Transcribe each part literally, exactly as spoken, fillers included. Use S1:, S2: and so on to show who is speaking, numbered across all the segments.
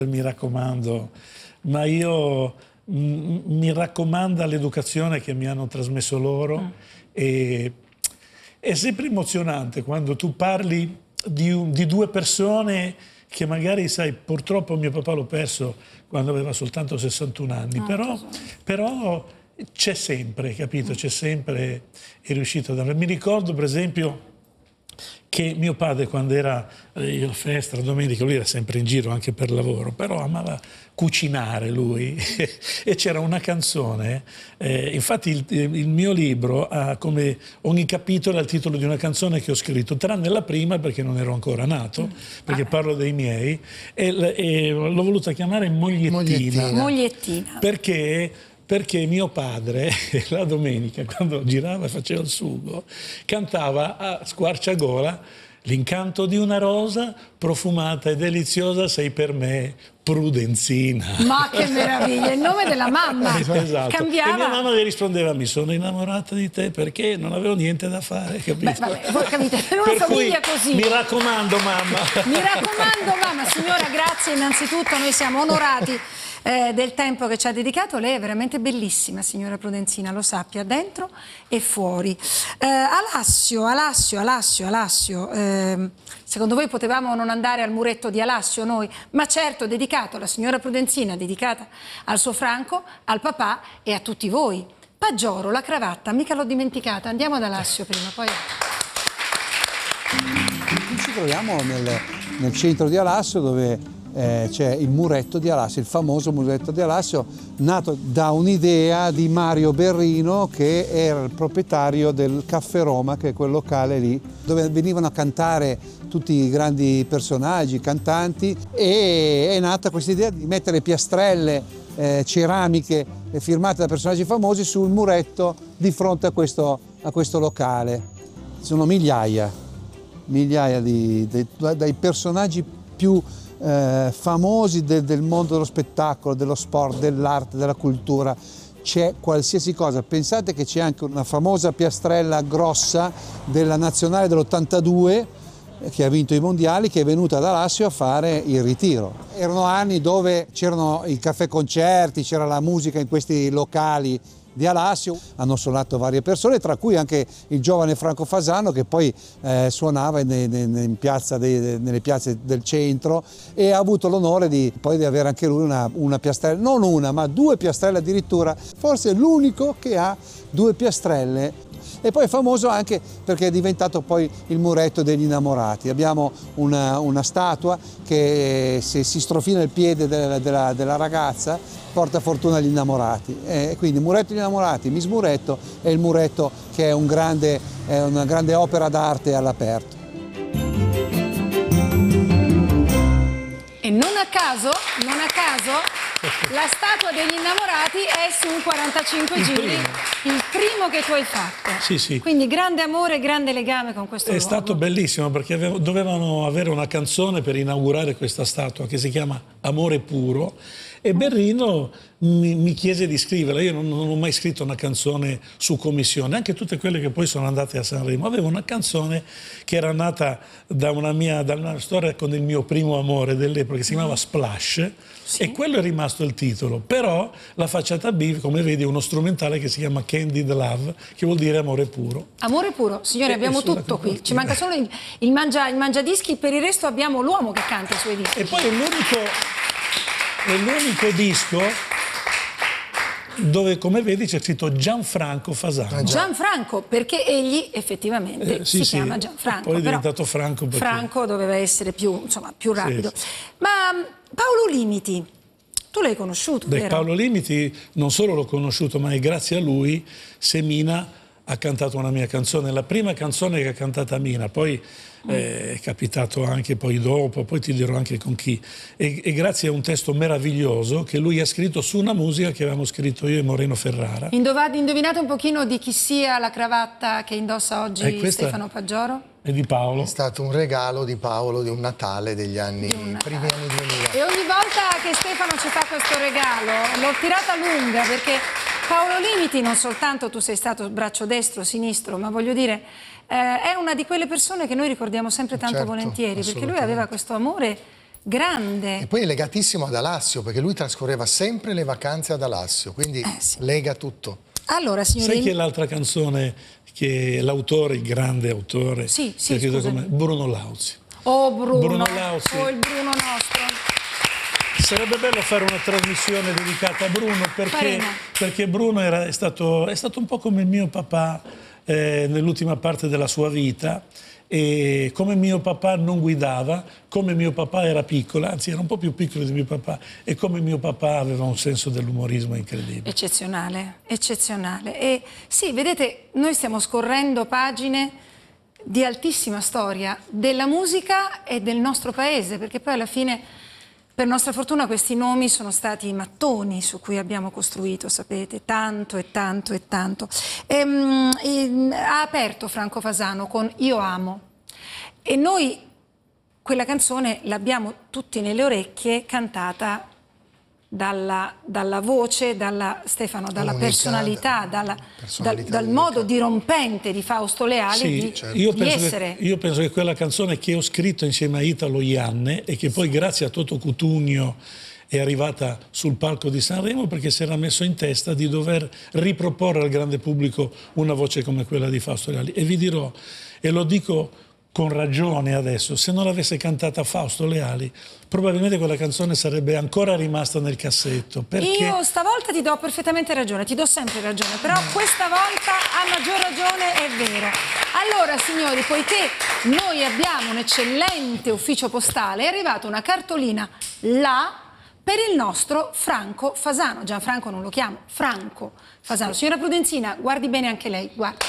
S1: Mi raccomando, ma io mi raccomanda l'educazione che mi hanno trasmesso loro mm. e è sempre emozionante quando tu parli di, un, di due persone che magari, sai, purtroppo mio papà l'ho perso quando aveva soltanto sessantuno anni, ah, però, però c'è sempre, capito? C'è sempre, è riuscito a dare. Mi ricordo per esempio che mio padre, quando era eh, la festa, la domenica, lui era sempre in giro anche per lavoro, però amava cucinare lui e c'era una canzone, eh, infatti il, il mio libro ha come ogni capitolo ha il titolo di una canzone che ho scritto, tranne la prima perché non ero ancora nato, perché ah. parlo dei miei, e, e l'ho voluta chiamare Mogliettina.
S2: Mogliettina. Mogliettina.
S1: Perché... Perché mio padre, la domenica, quando girava e faceva il sugo, cantava a squarciagola: l'incanto di una rosa profumata e deliziosa sei per me, Prudenzina.
S2: Ma che meraviglia, il nome della mamma.
S1: Esatto.
S2: Cambiava.
S1: E mia mamma mi rispondeva: mi sono innamorata di te perché non avevo niente da fare, capito?
S2: Beh, vabbè, voi capite, per una
S1: per
S2: famiglia
S1: cui,
S2: così.
S1: Mi raccomando, mamma.
S2: Mi raccomando, mamma. Signora, grazie innanzitutto, noi siamo onorati Eh, del tempo che ci ha dedicato. Lei è veramente bellissima, signora Prudenzina, lo sappia, dentro e fuori. Eh, Alassio, Alassio, Alassio, Alassio, eh, secondo voi potevamo non andare al muretto di Alassio noi? Ma certo, dedicato alla signora Prudenzina, dedicata al suo Franco, al papà e a tutti voi. Paggioro, la cravatta, mica l'ho dimenticata, andiamo ad Alassio prima, poi...
S3: Qui ci troviamo nel, nel centro di Alassio, dove Eh, c'è il muretto di Alassio, il famoso muretto di Alassio, nato da un'idea di Mario Berrino, che era il proprietario del Caffè Roma, che è quel locale lì, dove venivano a cantare tutti i grandi personaggi, cantanti, e è nata questa idea di mettere piastrelle, eh, ceramiche eh, firmate da personaggi famosi sul muretto di fronte a questo, a questo locale. Sono migliaia, migliaia di, di, dai personaggi più Eh, famosi de, del mondo dello spettacolo, dello sport, dell'arte, della cultura. C'è qualsiasi cosa. Pensate che c'è anche una famosa piastrella grossa della nazionale dell'ottantadue eh, che ha vinto i mondiali, che è venuta ad Alassio a fare il ritiro. Erano anni dove c'erano i caffè concerti, c'era la musica in questi locali di Alassio. Hanno suonato varie persone, tra cui anche il giovane Franco Fasano, che poi eh, suonava in, in, in piazza dei, nelle piazze del centro, e ha avuto l'onore di, poi di avere anche lui una, una piastrella, non una ma due piastrelle addirittura, forse è l'unico che ha due piastrelle. E poi è famoso anche perché è diventato poi il muretto degli innamorati. Abbiamo una, una statua che, se si strofina il piede della, della, della ragazza, porta fortuna agli innamorati. E quindi muretto degli innamorati, Miss Muretto, è il muretto che è, un grande, è una grande opera d'arte all'aperto.
S2: E non a caso, non a caso, la statua degli innamorati è su un quarantacinque giri, il primo che tu hai fatto.
S1: Sì, sì.
S2: Quindi grande amore, grande legame con questo
S1: È
S2: luogo.
S1: stato bellissimo perché avevo, dovevano avere una canzone per inaugurare questa statua che si chiama Amore Puro, e Berrino mi, mi chiese di scriverla. Io non, non ho mai scritto una canzone su commissione, anche tutte quelle che poi sono andate a Sanremo. Avevo una canzone che era nata da una mia da una storia con il mio primo amore dell'epoca, che si chiamava Splash, sì. E quello è rimasto il titolo. Però la facciata B, come vedi, è uno strumentale che si chiama Candid Love, che vuol dire amore puro.
S2: Amore puro, signore, abbiamo tutto qui. Ci manca solo il, il, mangia, il mangiadischi, per il resto abbiamo l'uomo che canta i suoi dischi.
S1: E poi è l'unico... È l'unico disco dove, come vedi, c'è scritto Gianfranco Fasano.
S2: Gianfranco, perché egli effettivamente
S1: eh, sì,
S2: si
S1: sì.
S2: chiama Gianfranco.
S1: Poi è diventato Franco. Perché...
S2: Franco doveva essere più, insomma, più rapido.
S1: Sì.
S2: Ma Paolo Limiti, tu l'hai conosciuto,
S1: Beh,
S2: vero?
S1: Paolo Limiti non solo l'ho conosciuto, ma è grazie a lui se Mina ha cantato una mia canzone, la prima canzone che ha cantata Mina, poi eh, è capitato anche poi dopo, poi ti dirò anche con chi, e, e grazie a un testo meraviglioso che lui ha scritto su una musica che avevamo scritto io e Moreno Ferrara.
S2: Indovate, indovinate un pochino di chi sia la cravatta che indossa oggi
S1: questa...
S2: Stefano Paggioro?
S1: È di Paolo.
S4: È stato un regalo di Paolo di un Natale degli anni,
S2: Natale.
S4: primi anni duemila.
S2: E ogni volta che Stefano ci fa questo regalo l'ho tirata lunga, perché Paolo Limiti, non soltanto tu sei stato braccio destro, sinistro, ma voglio dire, eh, è una di quelle persone che noi ricordiamo sempre tanto
S4: Certo,
S2: volentieri, perché lui aveva questo amore grande.
S4: E poi è legatissimo ad Alassio, perché lui trascorreva sempre le vacanze ad Alassio, quindi
S2: Eh, sì.
S4: lega tutto.
S2: Allora, signori,
S1: Sai chi è l'altra canzone che l'autore, il grande autore,
S2: Sì, sì,
S1: che credo
S2: scusami.
S1: come Bruno Lauzi.
S2: oh Bruno,
S1: Bruno Lauzi.
S2: oh il Bruno nostro.
S1: Sarebbe bello fare una trasmissione dedicata a Bruno, perché,
S2: Faremo.
S1: perché Bruno era, è, stato, è stato un po' come il mio papà eh, nell'ultima parte della sua vita. E come mio papà non guidava, come mio papà era piccolo, anzi era un po' più piccolo di mio papà, e come mio papà aveva un senso dell'umorismo incredibile.
S2: Eccezionale, eccezionale. E sì, vedete, noi stiamo scorrendo pagine di altissima storia della musica e del nostro paese, perché poi alla fine, per nostra fortuna, questi nomi sono stati i mattoni su cui abbiamo costruito, sapete, tanto e tanto e tanto. Ehm, e, ha aperto Franco Fasano con Io amo, e noi quella canzone l'abbiamo tutti nelle orecchie, cantata dalla, dalla voce, dalla, Stefano, dalla
S4: Unica,
S2: personalità, dalla,
S4: personalità
S2: dal, dal
S4: unica.
S2: modo dirompente di Fausto Leali
S1: Sì,
S2: di,
S4: certo.
S1: io,
S2: di
S1: penso
S2: essere.
S1: che, io penso che quella canzone che ho scritto insieme a Italo Ianne e che poi grazie a Toto Cutugno è arrivata sul palco di Sanremo, perché si era messo in testa di dover riproporre al grande pubblico una voce come quella di Fausto Leali. E vi dirò, e lo dico con ragione adesso, se non l'avesse cantata Fausto Leali, probabilmente quella canzone sarebbe ancora rimasta nel cassetto. Perché...
S2: Io stavolta ti do perfettamente ragione, ti do sempre ragione, però questa volta a maggior ragione è vero. Allora, signori, poiché noi abbiamo un eccellente ufficio postale, è arrivata una cartolina là per il nostro Franco Fasano. Gianfranco non lo chiamo, Franco Fasano. Signora Prudenzina, guardi bene anche lei, guardi.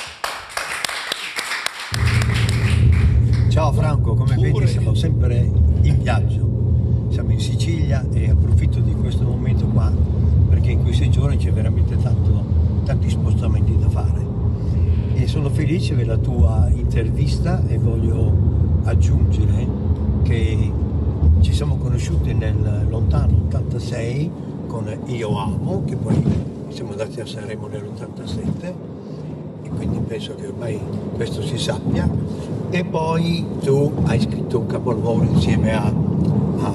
S5: Ciao Franco, come vedi siamo sempre in viaggio, siamo in Sicilia e approfitto di questo momento qua perché in questi giorni c'è veramente tanto, tanti spostamenti da fare e sono felice della tua intervista e voglio aggiungere che ci siamo conosciuti nel lontano ottantasei con Io amo, che poi siamo andati a Sanremo nell'ottantasette. Quindi penso che ormai questo si sappia, e poi tu hai scritto un capolavoro insieme a, a,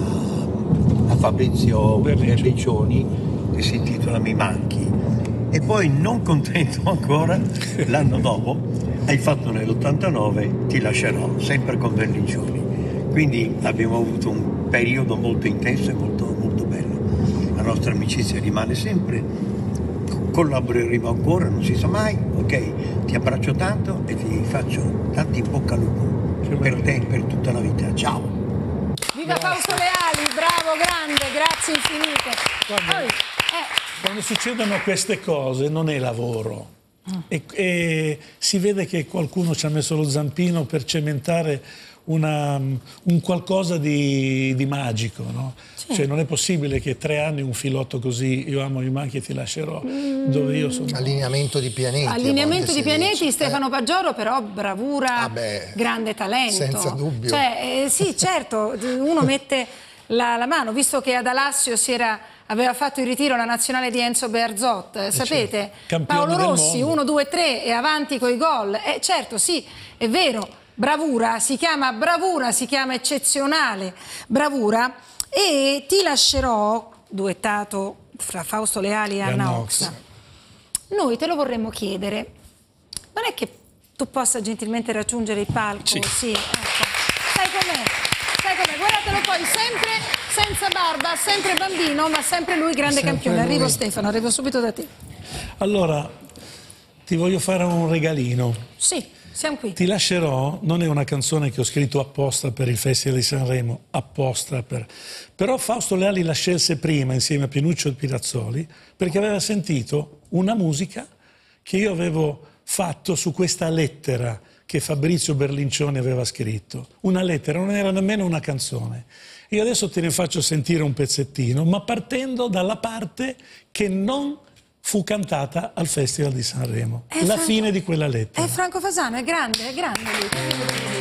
S5: a Fabrizio Berlicioni che si intitola Mi manchi, e poi non contento ancora l'anno dopo hai fatto nell'ottantanove Ti lascerò, sempre con Berlicioni. Quindi abbiamo avuto un periodo molto intenso e molto, molto bello, la nostra amicizia rimane sempre, collaboreremo ancora, non si sa mai, ok? Ti abbraccio tanto e ti faccio tanti in bocca al lupo per te e per tutta la vita. Ciao!
S2: Viva Fausto Leali, bravo, grande, grazie infinite.
S1: Guarda,
S2: Poi, eh,
S1: quando succedono queste cose non è lavoro. E, e si vede che qualcuno ci ha messo lo zampino per cementare una, un qualcosa di, di magico, no?
S2: Sì.
S1: Cioè non è possibile che tre anni un filotto così, Io amo, mi manchi e ti lascerò,
S2: Mm.
S1: dove io sono...
S4: Allineamento di pianeti. a
S2: Allineamento
S4: volte
S2: di
S4: si
S2: pianeti,
S4: dice.
S2: Stefano Paggioro, però bravura,
S4: Ah beh,
S2: grande talento.
S4: senza dubbio.
S2: Cioè, eh, sì, certo, uno mette la, la mano, visto che ad Alassio si era, aveva fatto il ritiro la nazionale di Enzo Bearzot, eh, sapete?
S1: Campione
S2: Paolo
S1: del
S2: Rossi,
S1: mondo.
S2: uno, due, tre e avanti coi gol. Eh, certo, sì, è vero, bravura, si chiama bravura, si chiama eccezionale bravura. E Ti lascerò, duettato fra Fausto Leali e Anna
S1: Anna
S2: Oxa.
S1: Oxa.
S2: Noi te lo vorremmo chiedere, non è che tu possa gentilmente raggiungere il palco?
S1: Sì.
S2: Sì, ecco. Sai com'è? Sai com'è? Guardatelo poi, sempre senza barba, sempre bambino, ma sempre lui grande
S4: Sempre
S2: campione.
S4: lui.
S2: Arrivo Stefano, arrivo subito da te.
S1: Allora, ti voglio fare un regalino.
S2: Sì, siamo qui.
S1: Ti lascerò non è una canzone che ho scritto apposta per il Festival di Sanremo, apposta per... Però Fausto Leali la scelse prima insieme a Pinuccio Pirazzoli perché aveva sentito una musica che io avevo fatto su questa lettera che Fabrizio Berlincioni aveva scritto. Una lettera, non era nemmeno una canzone. Io adesso te ne faccio sentire un pezzettino, ma partendo dalla parte che non fu cantata al Festival di Sanremo.
S2: È
S1: La
S2: Franco-
S1: fine di quella lettera.
S2: È Franco Fasano, è grande, è grande lui.